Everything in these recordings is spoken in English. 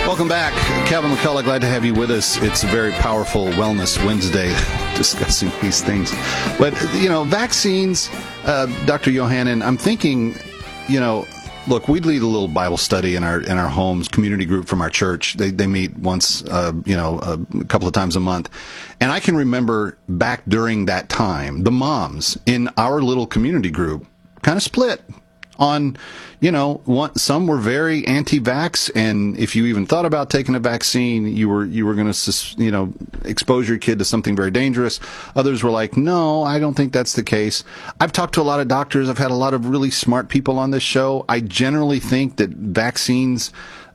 Welcome back. Calvin McCullough, glad to have you with us. It's a very powerful Wellness Wednesday discussing these things. But, vaccines, Dr. Yohannan, I'm thinking, look, we lead a little Bible study in our homes, community group from our church. They meet once, a couple of times a month. And I can remember back during that time, the moms in our little community group kind of split on, some were very anti-vax, and if you even thought about taking a vaccine, you were going to, expose your kid to something very dangerous. Others were like, no, I don't think that's the case. I've talked to a lot of doctors. I've had a lot of really smart people on this show. I generally think that vaccines,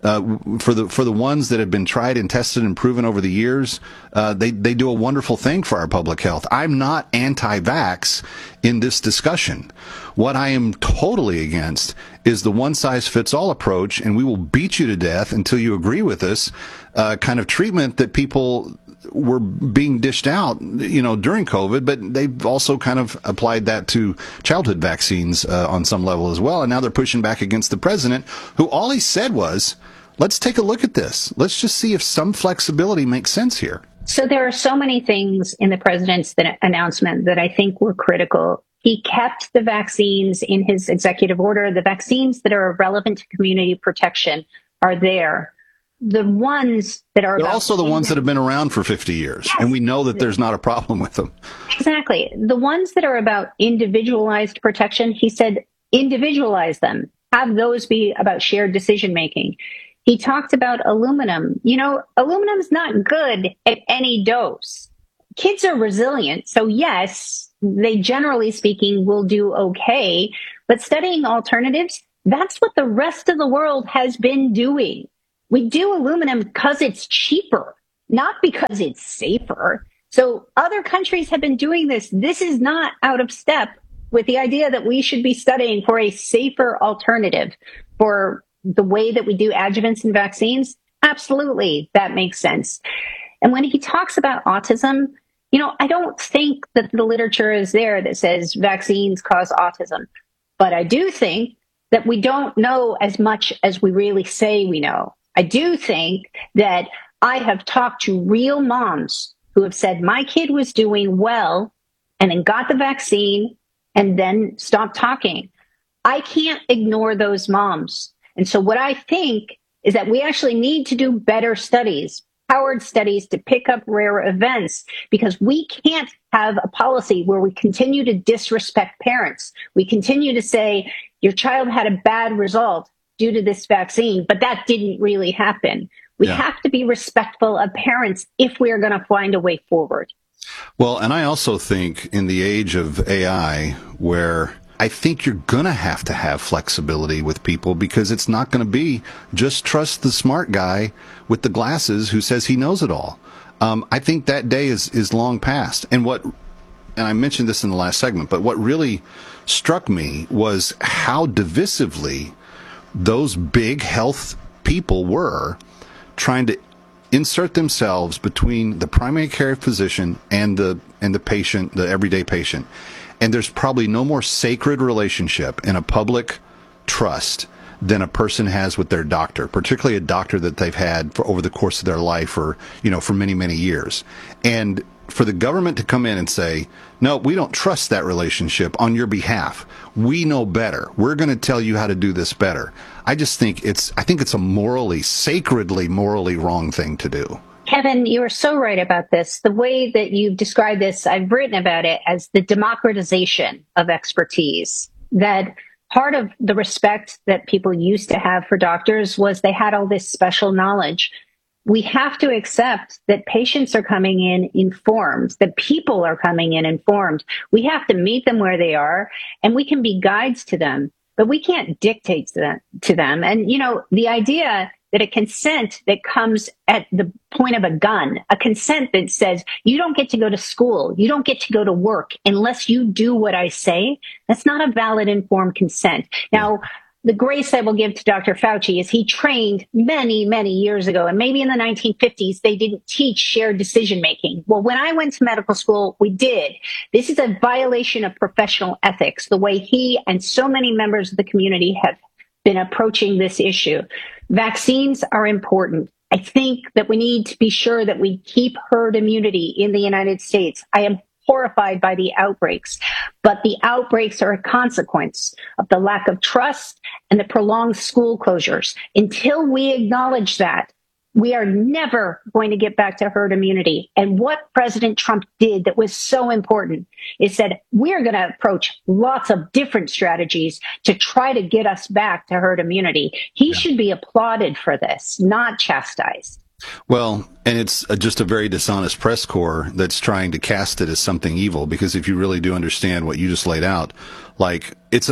for the ones that have been tried and tested and proven over the years, they do a wonderful thing for our public health. I'm not anti-vax in this discussion. What I am totally against is the one-size-fits-all approach, and we will beat you to death until you agree with us, kind of treatment that people were being dished out, during COVID, but they've also kind of applied that to childhood vaccines on some level as well. And now they're pushing back against the president, who all he said was, let's take a look at this. Let's just see if some flexibility makes sense here. So there are so many things in the president's announcement that I think were critical. He kept the vaccines in his executive order. The vaccines that are relevant to community protection are there. The ones that are... They're also the ones that have been around for 50 years, yes, and we know that there's not a problem with them. Exactly. The ones that are about individualized protection, he said, individualize them. Have those be about shared decision-making. He talked about aluminum. Aluminum's not good at any dose. Kids are resilient, so yes, they generally speaking will do okay, but studying alternatives, that's what the rest of the world has been doing. We do aluminum because it's cheaper, not because it's safer. So other countries have been doing this. This is not out of step with the idea that we should be studying for a safer alternative for the way that we do adjuvants and vaccines. Absolutely, that makes sense. And when he talks about autism, I don't think that the literature is there that says vaccines cause autism. But I do think that we don't know as much as we really say we know. I do think that I have talked to real moms who have said, my kid was doing well and then got the vaccine and then stopped talking. I can't ignore those moms. And so what I think is that we actually need to do better studies, powered studies to pick up rare events, because we can't have a policy where we continue to disrespect parents. We continue to say your child had a bad result due to this vaccine, but that didn't really happen. We have to be respectful of parents if we are going to find a way forward. Well, and I also think in the age of AI, where I think you're going to have flexibility with people, because it's not going to be just trust the smart guy with the glasses who says he knows it all. I think that day is long past. And I mentioned this in the last segment, but what really struck me was how divisively those big health people were trying to insert themselves between the primary care physician and the patient, the everyday patient. And there's probably no more sacred relationship in a public trust than a person has with their doctor, particularly a doctor that they've had for over the course of their life or, for many, many years. And for the government to come in and say, no, we don't trust that relationship on your behalf. We know better. We're going to tell you how to do this better. I think it's a sacredly morally wrong thing to do. Kevin, you are so right about this. The way that you've described this, I've written about it as the democratization of expertise. That part of the respect that people used to have for doctors was they had all this special knowledge. We have to accept that patients are coming in informed, that people are coming in informed. We have to meet them where they are, and we can be guides to them, but we can't dictate to them. And, the idea that a consent that comes at the point of a gun, a consent that says you don't get to go to school, you don't get to go to work unless you do what I say, that's not a valid informed consent. Now, the grace I will give to Dr. Fauci is he trained many, many years ago, and maybe in the 1950s, they didn't teach shared decision-making. Well, when I went to medical school, we did. This is a violation of professional ethics, the way he and so many members of the community have been approaching this issue. Vaccines are important. I think that we need to be sure that we keep herd immunity in the United States. I am horrified by the outbreaks, but the outbreaks are a consequence of the lack of trust and the prolonged school closures. Until we acknowledge that, we are never going to get back to herd immunity. And what President Trump did that was so important is said, we're going to approach lots of different strategies to try to get us back to herd immunity. He should be applauded for this, not chastised. Well, and it's just a very dishonest press corps that's trying to cast it as something evil, because if you really do understand what you just laid out, like, it's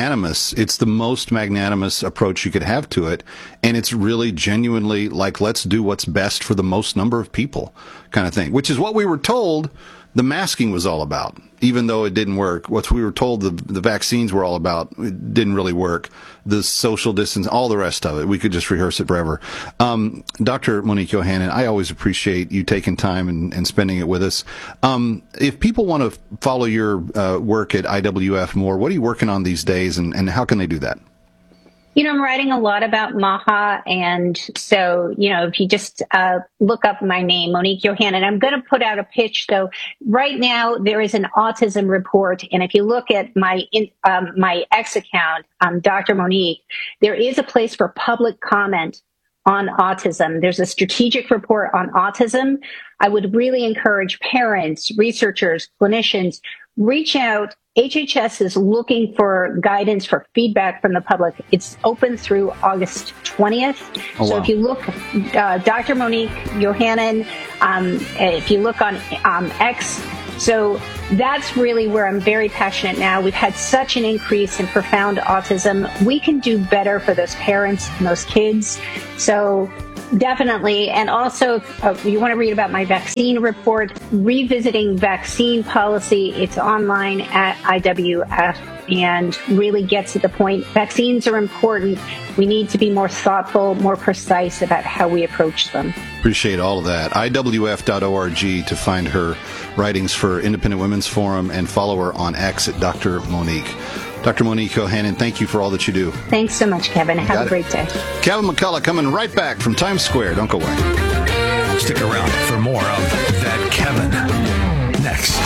the most magnanimous approach you could have to it. And it's really genuinely like, let's do what's best for the most number of people kind of thing, which is what we were told the masking was all about, even though it didn't work. What we were told the vaccines were all about, it didn't really work. The social distance, all the rest of it, we could just rehearse it forever. Dr. Monique Yohannan, I always appreciate you taking time and spending it with us. If people want to follow your work at IWF more, what are you working on these days, and how can they do that? I'm writing a lot about MAHA. And so, if you just look up my name, Monique Yohannan, I'm going to put out a pitch. So right now there is an autism report. And if you look at my X account, Dr. Monique, there is a place for public comment on autism. There's a strategic report on autism. I would really encourage parents, researchers, clinicians, reach out. HHS is looking for guidance, for feedback from the public. It's open through August 20th. Oh, so wow. if you look, Dr. Monique Yohannan, if you look on X, so that's really where I'm very passionate now. We've had such an increase in profound autism. We can do better for those parents and those kids. So definitely. And also, if you want to read about my vaccine report, Revisiting Vaccine Policy, it's online at IWF and really gets to the point. Vaccines are important. We need to be more thoughtful, more precise about how we approach them. Appreciate all of that. IWF.org to find her writings for Independent Women's Forum, and follow her on X at Dr. Monique. Dr. Monique Yohannan, thank you for all that you do. Thanks so much, Kevin. Have a great day. Kevin McCullough coming right back from Times Square. Don't go away. Stick around for more of That Kevin next.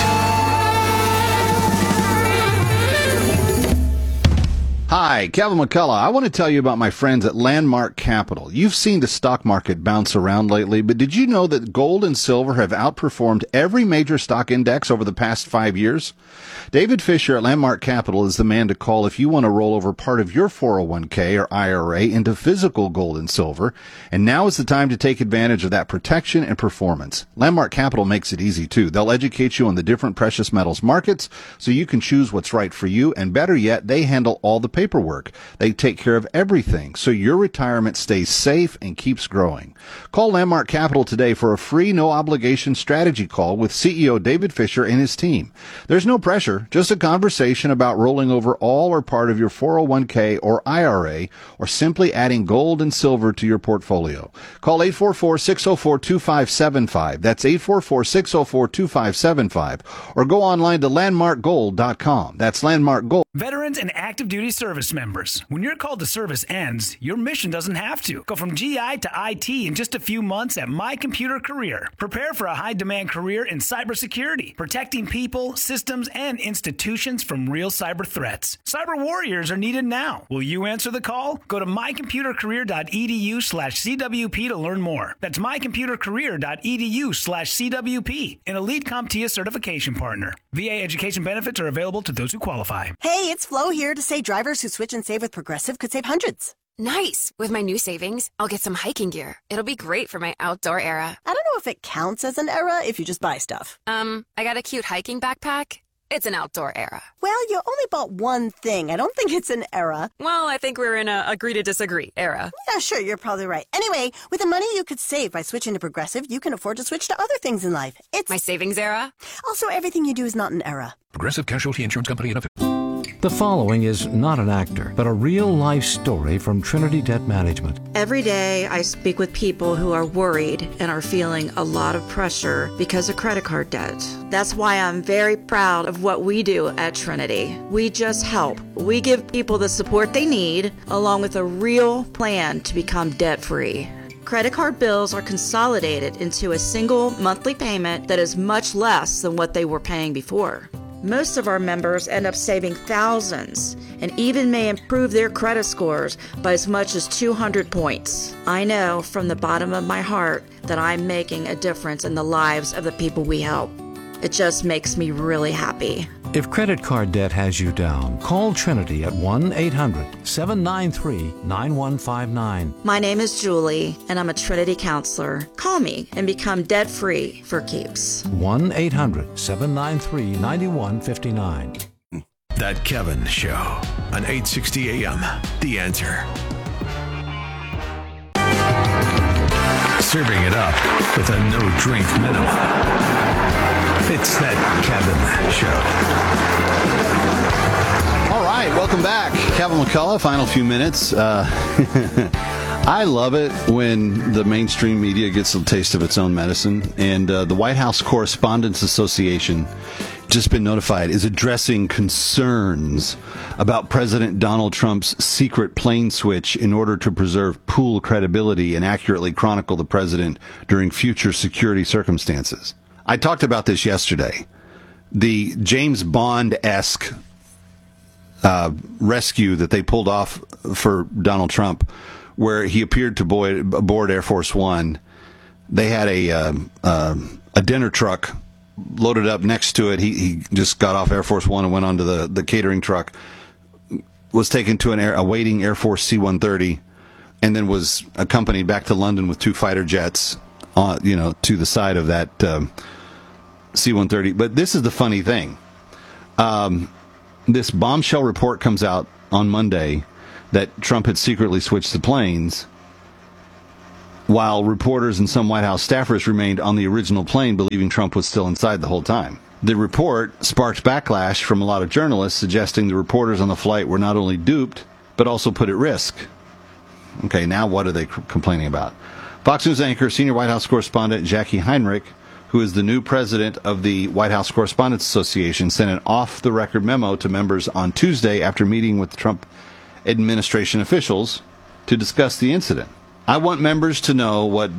Hi, Kevin McCullough. I want to tell you about my friends at Landmark Capital. You've seen the stock market bounce around lately, but did you know that gold and silver have outperformed every major stock index over the past 5 years? David Fisher at Landmark Capital is the man to call if you want to roll over part of your 401k or IRA into physical gold and silver. And now is the time to take advantage of that protection and performance. Landmark Capital makes it easy too. They'll educate you on the different precious metals markets so you can choose what's right for you. And better yet, they handle all the paperwork. They take care of everything so your retirement stays safe and keeps growing. Call Landmark Capital today for a free, no obligation strategy call with CEO David Fisher and his team. There's no pressure, just a conversation about rolling over all or part of your 401k or IRA, or simply adding gold and silver to your portfolio. Call 844-604-2575. That's 844-604-2575. Or go online to landmarkgold.com. That's Landmark Gold. Veterans and active duty service members. When your call to service ends, your mission doesn't have to. Go from GI to IT in just a few months at My Computer Career. Prepare for a high-demand career in cybersecurity, protecting people, systems, and institutions from real cyber threats. Cyber warriors are needed now. Will you answer the call? Go to mycomputercareer.edu/CWP to learn more. That's mycomputercareer.edu/CWP, an elite CompTIA certification partner. VA education benefits are available to those who qualify. Hey, it's Flo here to say drivers who switch and save with Progressive could save hundreds. Nice! With my new savings, I'll get some hiking gear. It'll be great for my outdoor era. I don't know if it counts as an era if you just buy stuff. I got a cute hiking backpack. It's an outdoor era. Well, you only bought one thing. I don't think it's an era. Well, I think we're in a agree to disagree era. Yeah, sure, you're probably right. Anyway, with the money you could save by switching to Progressive, you can afford to switch to other things in life. It's my savings era. Also, everything you do is not an era. Progressive Casualty Insurance Company and The following is not an actor, but a real-life story from Trinity Debt Management. Every day I speak with people who are worried and are feeling a lot of pressure because of credit card debt. That's why I'm very proud of what we do at Trinity. We just help. We give people the support they need, along with a real plan to become debt-free. credit card bills are consolidated into a single monthly payment that is much less than what they were paying before. Most of our members end up saving thousands and even may improve their credit scores by as much as 200 points. I know from the bottom of my heart that I'm making a difference in the lives of the people we help. It just makes me really happy. If credit card debt has you down, call Trinity at 1-800-793-9159. My name is Julie, and I'm a Trinity counselor. Call me and become debt-free for keeps. 1-800-793-9159. That Kevin Show on 860 AM. The Answer. Serving it up with a no-drink minimum. It's That Kevin Show. All right, welcome back. Kevin McCullough, final few minutes. I love it when the mainstream media gets a taste of its own medicine. And the White House Correspondents Association, just been notified, is addressing concerns about President Donald Trump's secret plane switch in order to preserve pool credibility and accurately chronicle the president during future security circumstances. I talked about this yesterday. The James Bond-esque rescue that they pulled off for Donald Trump, where he appeared to aboard Air Force One. They had a dinner truck loaded up next to it. He just got off Air Force One and went onto the catering truck, was taken to a waiting Air Force C-130, and then was accompanied back to London with 2 fighter jets, to the side of that C-130. But this is the funny thing. This bombshell report comes out on Monday that Trump had secretly switched the planes, while reporters and some White House staffers remained on the original plane, believing Trump was still inside the whole time. The report sparked backlash from a lot of journalists, suggesting the reporters on the flight were not only duped, but also put at risk. Okay, now what are they complaining about? Fox News anchor, senior White House correspondent Jackie Heinrich, who is the new president of the White House Correspondents Association, sent an off-the-record memo to members on Tuesday after meeting with Trump administration officials to discuss the incident. I want members to know what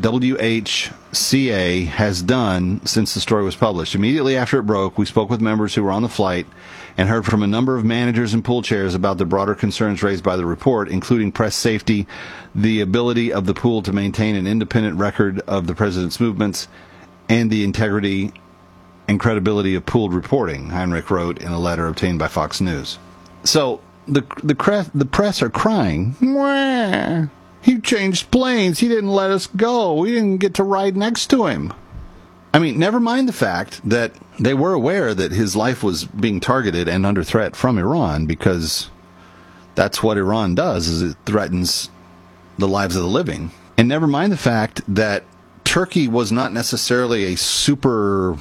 WHCA has done since the story was published. Immediately after it broke, we spoke with members who were on the flight and heard from a number of managers and pool chairs about the broader concerns raised by the report, including press safety, the ability of the pool to maintain an independent record of the president's movements, and the integrity and credibility of pooled reporting, Heinrich wrote in a letter obtained by Fox News. So the press are crying, "Mwah, he changed planes. He didn't let us go. We didn't get to ride next to him." I mean, never mind the fact that they were aware that his life was being targeted and under threat from Iran, because that's what Iran does, is it threatens the lives of the living. And never mind the fact that Turkey was not necessarily a super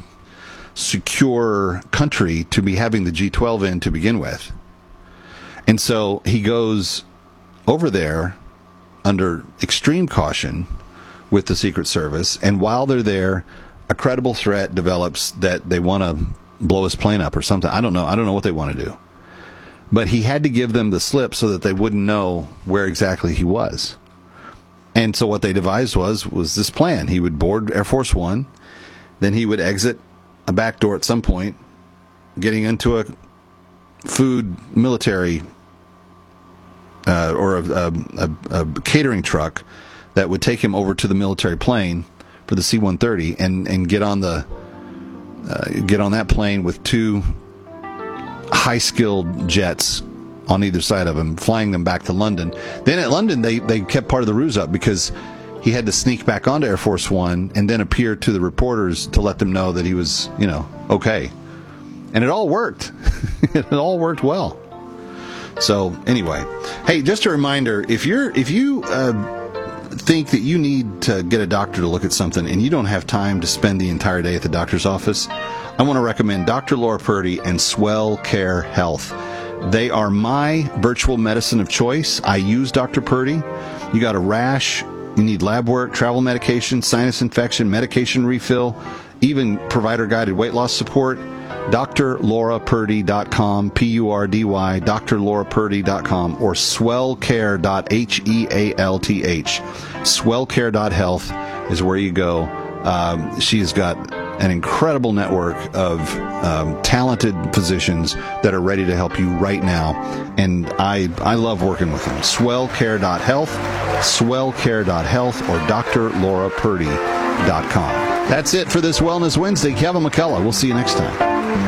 secure country to be having the G12 in to begin with. And so he goes over there under extreme caution with the Secret Service, and while they're there, a credible threat develops that they want to blow his plane up or something. I don't know what they want to do. But he had to give them the slip so that they wouldn't know where exactly he was. And so what they devised was this plan. He would board Air Force One, then he would exit a back door at some point, getting into a food military or a catering truck that would take him over to the military plane for the C-130 and get on that plane with 2 high-skilled jets on either side of him, flying them back to London. Then at London, they kept part of the ruse up because he had to sneak back onto Air Force One and then appear to the reporters to let them know that he was, okay. And it all worked. It all worked well. So anyway, hey, just a reminder: if you think that you need to get a doctor to look at something and you don't have time to spend the entire day at the doctor's office, I want to recommend Dr. Laura Purdy and Swell Care Health. They are my virtual medicine of choice. I use Dr. Purdy. You got a rash, you need lab work, travel medication, sinus infection, medication refill, even provider-guided weight loss support. drlaurapurdy.com, Purdy, drlaurapurdy.com, or swellcare.health. Swellcare.health is where you go. She's got an incredible network of talented physicians that are ready to help you right now, and I love working with them. Swellcare.health, swellcare.health, or drlaurapurdy.com. That's it for this Wellness Wednesday. Kevin McCullough. We'll see you next time.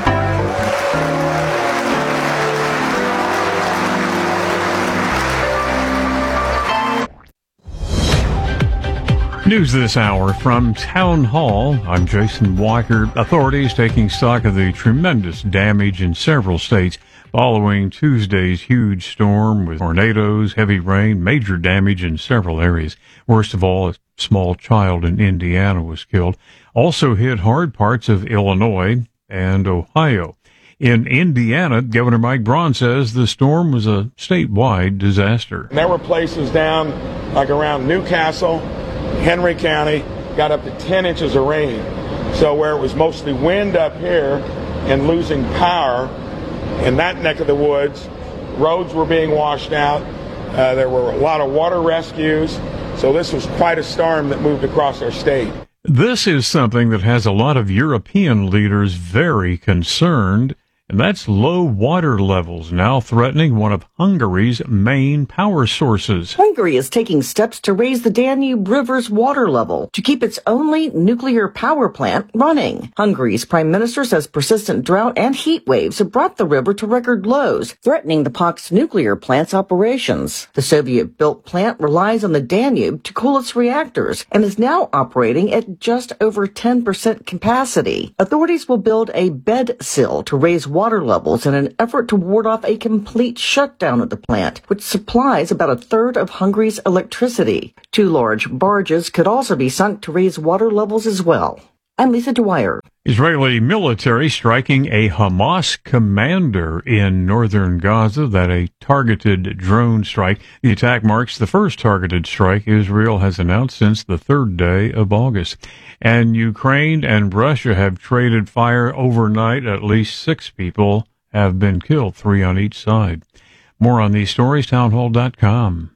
News this hour from Town Hall. I'm Jason Walker. Authorities taking stock of the tremendous damage in several states following Tuesday's huge storm with tornadoes, heavy rain, major damage in several areas. Worst of all, a small child in Indiana was killed. Also hit hard parts of Illinois and Ohio. In Indiana, Governor Mike Braun says the storm was a statewide disaster. There were places down like around Newcastle, Henry County, got up to 10 inches of rain. So where it was mostly wind up here and losing power in that neck of the woods, roads were being washed out. There were a lot of water rescues. So this was quite a storm that moved across our state. This is something that has a lot of European leaders very concerned, and that's low water levels now threatening one of Hungary's main power sources. Hungary is taking steps to raise the Danube River's water level to keep its only nuclear power plant running. Hungary's prime minister says persistent drought and heat waves have brought the river to record lows, threatening the pact's nuclear plant's operations. The Soviet-built plant relies on the Danube to cool its reactors and is now operating at just over 10% capacity. Authorities will build a bed sill to raise water levels in an effort to ward off a complete shutdown of the plant, which supplies about a third of Hungary's electricity. 2 large barges could also be sunk to raise water levels as well. I'm Lisa Dwyer. Israeli military striking a Hamas commander in northern Gaza. That a targeted drone strike. The attack marks the first targeted strike Israel has announced since the 3rd day of August. And Ukraine and Russia have traded fire overnight. At least 6 people have been killed, 3 on each side. More on these stories, townhall.com.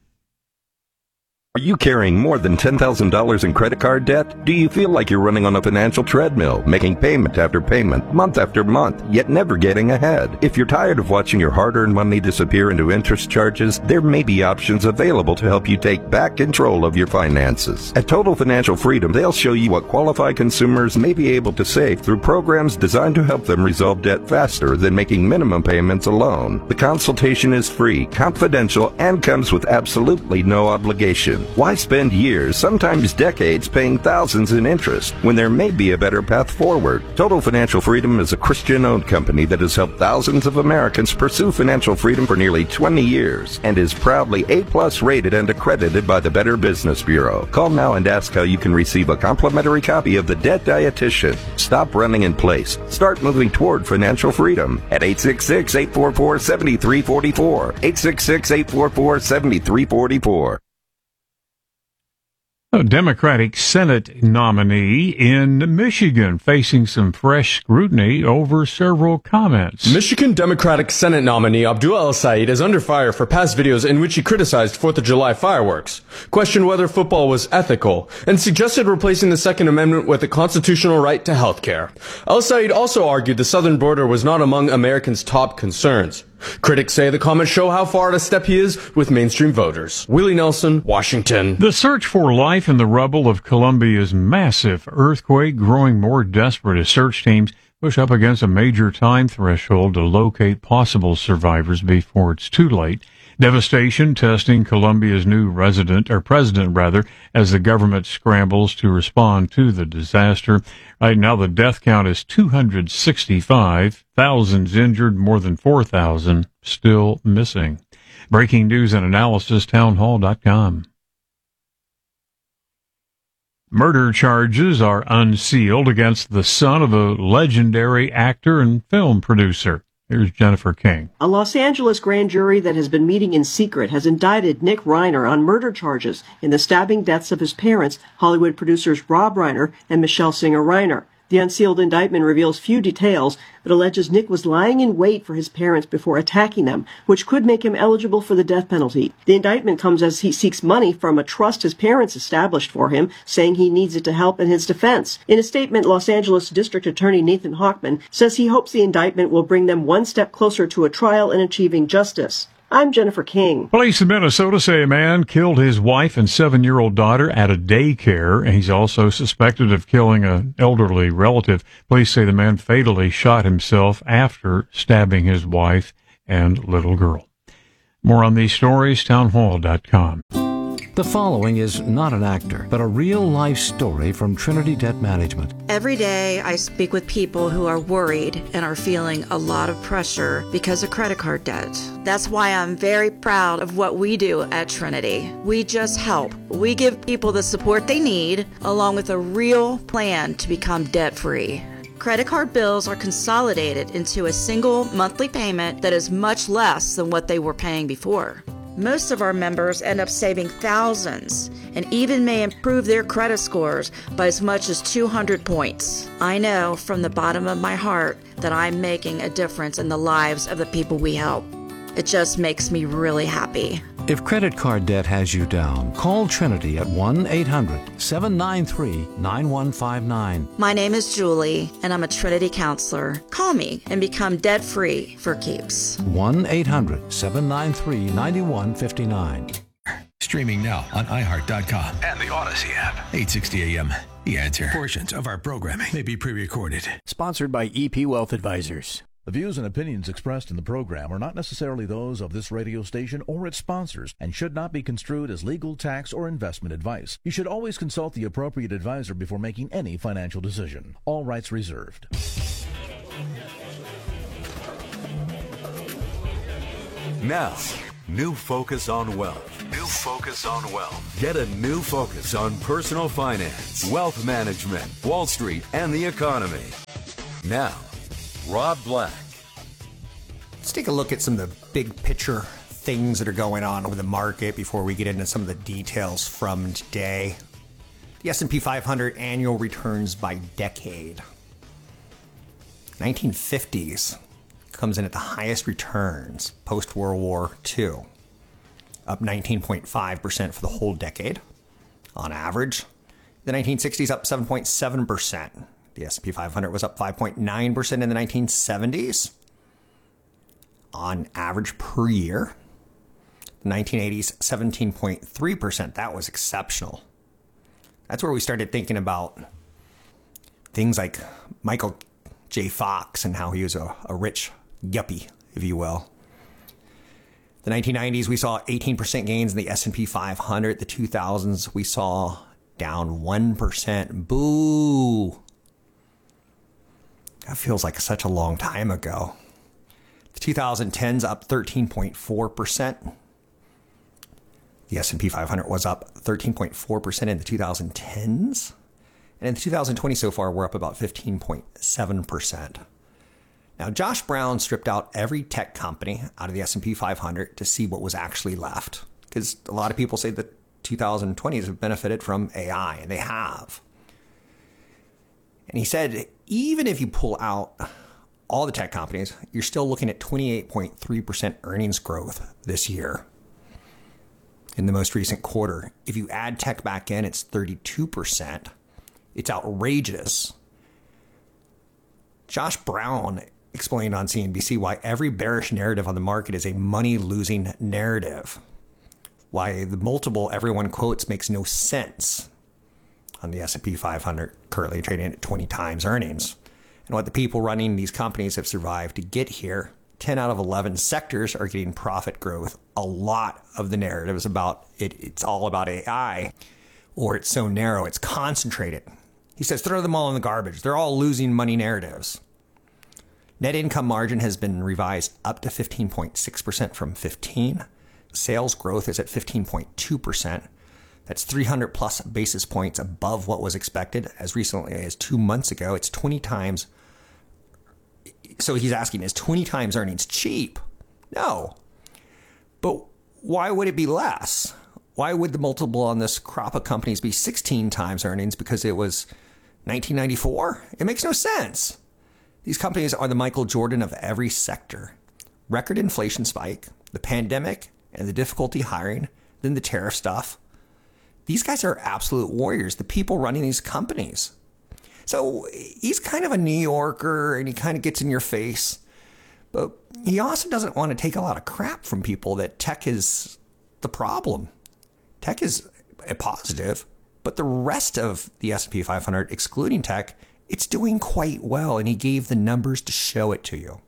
Are you carrying more than $10,000 in credit card debt? Do you feel like you're running on a financial treadmill, making payment after payment, month after month, yet never getting ahead? If you're tired of watching your hard-earned money disappear into interest charges, there may be options available to help you take back control of your finances. At Total Financial Freedom, they'll show you what qualified consumers may be able to save through programs designed to help them resolve debt faster than making minimum payments alone. The consultation is free, confidential, and comes with absolutely no obligation. Why spend years, sometimes decades, paying thousands in interest when there may be a better path forward? Total Financial Freedom is a Christian-owned company that has helped thousands of Americans pursue financial freedom for nearly 20 years and is proudly A+ rated and accredited by the Better Business Bureau. Call now and ask how you can receive a complimentary copy of The Debt Dietitian. Stop running in place. Start moving toward financial freedom at 866-844-7344. 866-844-7344. A Democratic Senate nominee in Michigan facing some fresh scrutiny over several comments. Michigan Democratic Senate nominee Abdul El-Sayed is under fire for past videos in which he criticized 4th of July fireworks, questioned whether football was ethical, and suggested replacing the Second Amendment with a constitutional right to health care. El-Sayed also argued the southern border was not among Americans' top concerns. Critics say the comments show how far out of step he is with mainstream voters. Willie Nelson, Washington. The search for life in the rubble of Colombia's massive earthquake growing more desperate as search teams push up against a major time threshold to locate possible survivors before it's too late. Devastation testing Colombia's new president, as the government scrambles to respond to the disaster. Right now, the death count is 265, thousands injured, more than 4,000 still missing. Breaking news and analysis, townhall.com. Murder charges are unsealed against the son of a legendary actor and film producer. Here's Jennifer King. A Los Angeles grand jury that has been meeting in secret has indicted Nick Reiner on murder charges in the stabbing deaths of his parents, Hollywood producers Rob Reiner and Michelle Singer Reiner. The unsealed indictment reveals few details, but alleges Nick was lying in wait for his parents before attacking them, which could make him eligible for the death penalty. The indictment comes as he seeks money from a trust his parents established for him, saying he needs it to help in his defense. In a statement, Los Angeles District Attorney Nathan Hochman says he hopes the indictment will bring them one step closer to a trial and achieving justice. I'm Jennifer King. Police in Minnesota say a man killed his wife and 7-year-old daughter at a daycare. He's also suspected of killing an elderly relative. Police say the man fatally shot himself after stabbing his wife and little girl. More on these stories, townhall.com. The following is not an actor, but a real-life story from Trinity Debt Management. Every day I speak with people who are worried and are feeling a lot of pressure because of credit card debt. That's why I'm very proud of what we do at Trinity. We just help. We give people the support they need, along with a real plan to become debt-free. Credit card bills are consolidated into a single monthly payment that is much less than what they were paying before. Most of our members end up saving thousands and even may improve their credit scores by as much as 200 points. I know from the bottom of my heart that I'm making a difference in the lives of the people we help. It just makes me really happy. If credit card debt has you down, call Trinity at 1-800-793-9159. My name is Julie, and I'm a Trinity counselor. Call me and become debt-free for keeps. 1-800-793-9159. Streaming now on iHeart.com and the Odyssey app. 860 AM. The Answer. Portions of our programming may be pre-recorded. Sponsored by EP Wealth Advisors. The views and opinions expressed in the program are not necessarily those of this radio station or its sponsors and should not be construed as legal, tax, or investment advice. You should always consult the appropriate advisor before making any financial decision. All rights reserved. Now, new focus on wealth. New focus on wealth. Get a new focus on personal finance, wealth management, Wall Street, and the economy. Now, Rob Black. Let's take a look at some of the big picture things that are going on with the market before we get into some of the details from today. The S&P 500 annual returns by decade. 1950s comes in at the highest returns post-World War II. Up 19.5% for the whole decade on average. The 1960s up 7.7%. The S&P 500 was up 5.9% in the 1970s on average per year. The 1980s, 17.3%. That was exceptional. That's where we started thinking about things like Michael J. Fox and how he was a rich yuppie, if you will. The 1990s, we saw 18% gains in the S&P 500. The 2000s, we saw down 1%. Boo! That feels like such a long time ago. The 2010s up 13.4%. The S&P 500 was up 13.4% in the 2010s. And in the 2020 so far, we're up about 15.7%. Now, Josh Brown stripped out every tech company out of the S&P 500 to see what was actually left. Because a lot of people say that 2020s have benefited from AI, and they have. And he said, even if you pull out all the tech companies, you're still looking at 28.3% earnings growth this year in the most recent quarter. If you add tech back in, it's 32%. It's outrageous. Josh Brown explained on CNBC why every bearish narrative on the market is a money-losing narrative. Why the multiple everyone quotes makes no sense on the S&P 500, currently trading at 20 times earnings. And what the people running these companies have survived to get here, 10 out of 11 sectors are getting profit growth. A lot of the narrative is about it. It's all about AI, or it's so narrow, it's concentrated. He says, throw them all in the garbage. They're all losing money narratives. Net income margin has been revised up to 15.6% from 15%. Sales growth is at 15.2%. That's 300 plus basis points above what was expected. As recently as 2 months ago, it's 20 times. So he's asking, is 20 times earnings cheap? No. But why would it be less? Why would the multiple on this crop of companies be 16 times earnings? Because it was 1994? It makes no sense. These companies are the Michael Jordan of every sector. Record inflation spike, the pandemic, and the difficulty hiring, then the tariff stuff. These guys are absolute warriors, the people running these companies. So he's kind of a New Yorker and he kind of gets in your face. But he also doesn't want to take a lot of crap from people that tech is the problem. Tech is a positive, but the rest of the S&P 500, excluding tech, it's doing quite well, and he gave the numbers to show it to you.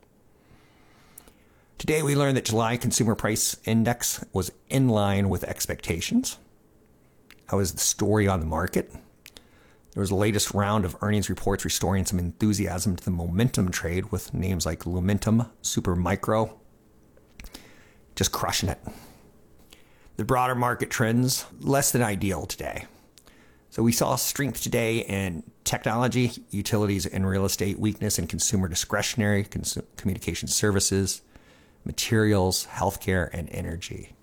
Today we learned that July Consumer Price Index was in line with expectations. That was the story on the market. There was the latest round of earnings reports restoring some enthusiasm to the momentum trade with names like Lumentum, Supermicro, just crushing it. The broader market trends, less than ideal today. So we saw strength today in technology, utilities, and real estate, weakness in consumer discretionary, communication services, materials, healthcare, and energy.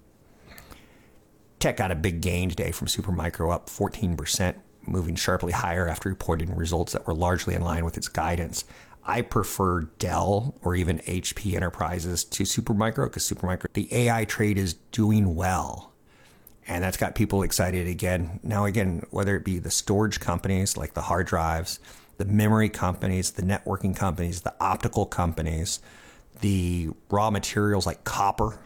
Tech got a big gain today from Supermicro, up 14%, moving sharply higher after reporting results that were largely in line with its guidance. I prefer Dell or even HP Enterprises to Supermicro because Supermicro, the AI trade is doing well. And that's got people excited again. Now, again, whether it be the storage companies like the hard drives, the memory companies, the networking companies, the optical companies, the raw materials like copper,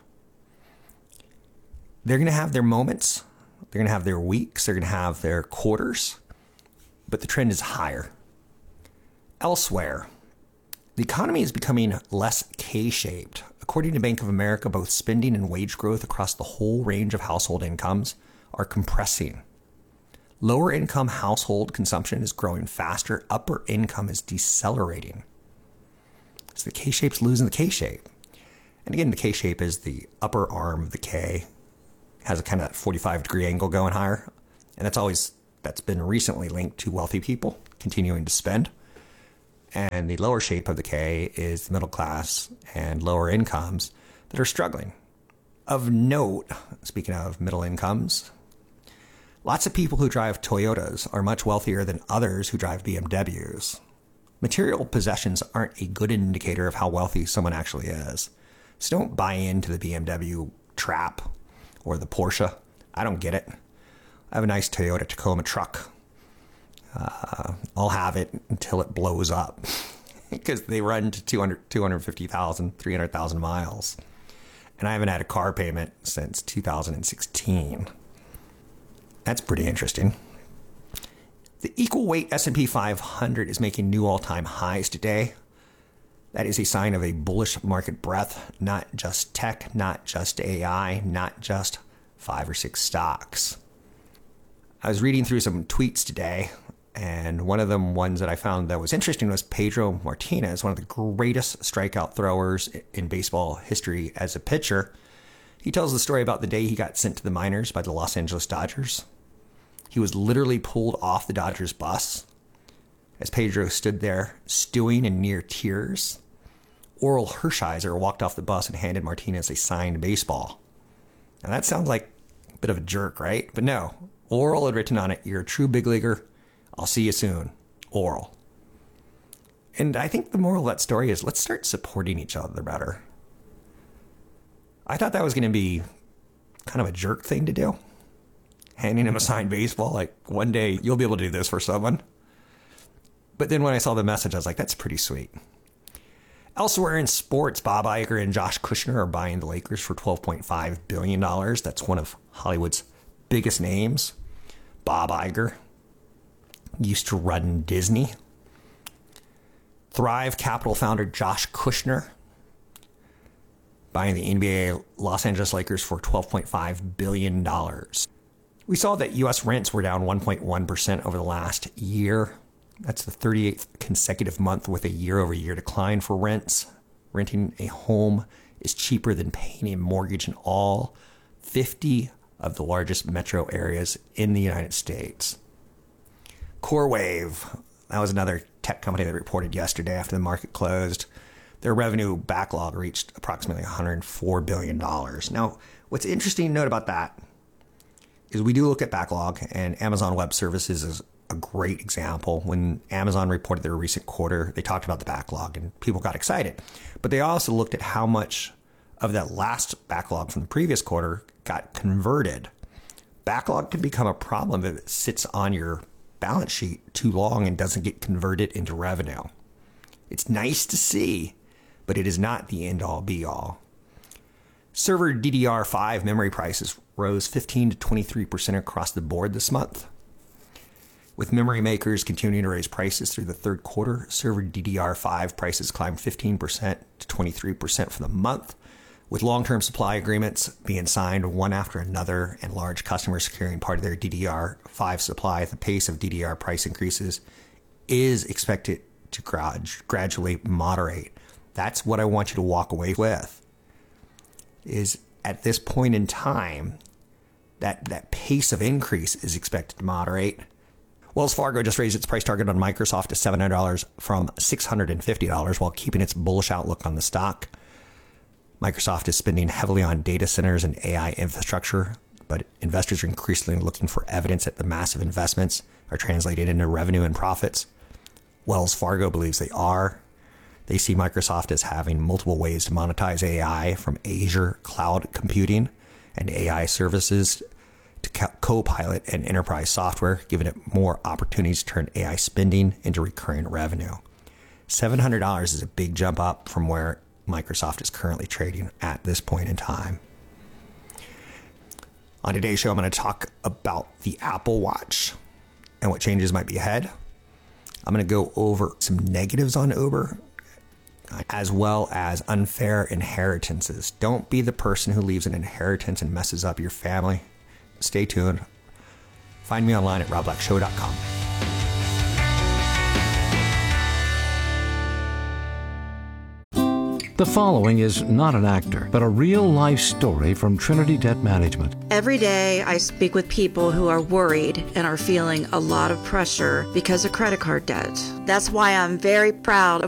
they're going to have their moments. They're going to have their weeks. They're going to have their quarters. But the trend is higher. Elsewhere, the economy is becoming less K-shaped. According to Bank of America, both spending and wage growth across the whole range of household incomes are compressing. Lower income household consumption is growing faster. Upper income is decelerating. So the K-shape's losing the K-shape. And again, the K-shape is the upper arm of the K. Has a kind of 45-degree angle going higher. And that's been recently linked to wealthy people continuing to spend. And the lower shape of the K is the middle class and lower incomes that are struggling. Of note, speaking of middle incomes, lots of people who drive Toyotas are much wealthier than others who drive BMWs. Material possessions aren't a good indicator of how wealthy someone actually is. So don't buy into the BMW trap or the Porsche. I don't get it. I have a nice Toyota Tacoma truck. I'll have it until it blows up because they run to 250,000, 300,000 miles. And I haven't had a car payment since 2016. That's pretty interesting. The equal weight S&P 500 is making new all-time highs today. That is a sign of a bullish market breadth, not just tech, not just AI, not just 5 or 6 stocks. I was reading through some tweets today, and one of them ones that I found that was interesting was Pedro Martinez, one of the greatest strikeout throwers in baseball history as a pitcher. He tells the story about the day he got sent to the minors by the Los Angeles Dodgers. He was literally pulled off the Dodgers bus as Pedro stood there stewing in near tears. Oral Hershiser walked off the bus and handed Martinez a signed baseball. Now that sounds like a bit of a jerk, right? But no, Oral had written on it, "You're a true big leaguer. I'll see you soon. Oral." And I think the moral of that story is let's start supporting each other better. I thought that was going to be kind of a jerk thing to do. Handing him a signed baseball, like one day you'll be able to do this for someone. But then when I saw the message, I was like, that's pretty sweet. Elsewhere in sports, Bob Iger and Josh Kushner are buying the Lakers for $12.5 billion. That's one of Hollywood's biggest names. Bob Iger used to run Disney. Thrive Capital founder Josh Kushner buying the NBA Los Angeles Lakers for $12.5 billion. We saw that U.S. rents were down 1.1% over the last year. That's the 38th consecutive month with a year-over-year decline for rents. Renting a home is cheaper than paying a mortgage in all 50 of the largest metro areas in the United States. CoreWave, that was another tech company that reported yesterday after the market closed. Their revenue backlog reached approximately $104 billion. Now, what's interesting to note about that is we do look at backlog, and Amazon Web Services is a great example. When Amazon reported their recent quarter, they talked about the backlog and people got excited. But they also looked at how much of that last backlog from the previous quarter got converted. Backlog can become a problem if it sits on your balance sheet too long and doesn't get converted into revenue. It's nice to see, but it is not the end-all be-all. Server DDR5 memory prices rose 15 to 23% across the board this month. With memory makers continuing to raise prices through the third quarter, server DDR5 prices climbed 15% to 23% for the month, with long-term supply agreements being signed one after another and large customers securing part of their DDR5 supply. The pace of DDR price increases is expected to gradually moderate. That's what I want you to walk away with, is at this point in time, that pace of increase is expected to moderate. Wells Fargo just raised its price target on Microsoft to $700 from $650 while keeping its bullish outlook on the stock. Microsoft is spending heavily on data centers and AI infrastructure, but investors are increasingly looking for evidence that the massive investments are translated into revenue and profits. Wells Fargo believes they are. They see Microsoft as having multiple ways to monetize AI, from Azure cloud computing and AI services to Copilot and enterprise software, giving it more opportunities to turn AI spending into recurring revenue. $700 is a big jump up from where Microsoft is currently trading at this point in time. On today's show, I'm going to talk about the Apple Watch and what changes might be ahead. I'm going to go over some negatives on Uber, as well as unfair inheritances. Don't be the person who leaves an inheritance and messes up your family. Stay tuned. Find me online at robblackshow.com. The following is not an actor, but a real-life story from Trinity Debt Management. Every day I speak with people who are worried and are feeling a lot of pressure because of credit card debt. That's why I'm very proud of